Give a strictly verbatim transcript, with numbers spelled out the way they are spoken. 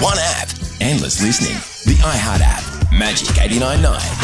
One app. Endless listening. The iHeart app. Magic eighty-nine point nine.